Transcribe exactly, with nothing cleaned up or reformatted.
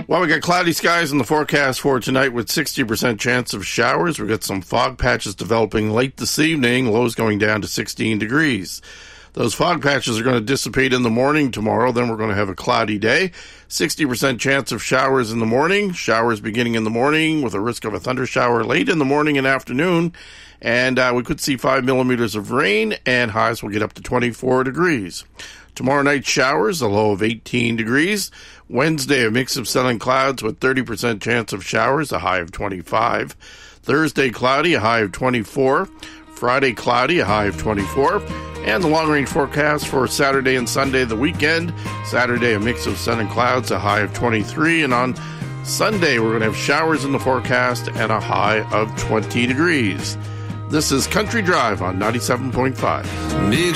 Well, we got cloudy skies in the forecast for tonight with sixty percent chance of showers. We've got some fog patches developing late this evening, lows going down to sixteen degrees. Those fog patches are going to dissipate in the morning tomorrow. Then we're going to have a cloudy day. sixty percent chance of showers in the morning. Showers beginning in the morning with a risk of a thunder shower late in the morning and afternoon. And uh, we could see five millimeters of rain, and highs will get up to twenty-four degrees. Tomorrow night showers, a low of eighteen degrees. Wednesday, a mix of sun and clouds with thirty percent chance of showers, a high of twenty-five. Thursday, cloudy, a high of twenty-four. Friday, cloudy, a high of twenty-four. And the long-range forecast for Saturday and Sunday, the weekend. Saturday, a mix of sun and clouds, a high of twenty-three. And on Sunday, we're going to have showers in the forecast and a high of twenty degrees. This is Country Drive on ninety-seven point five. Big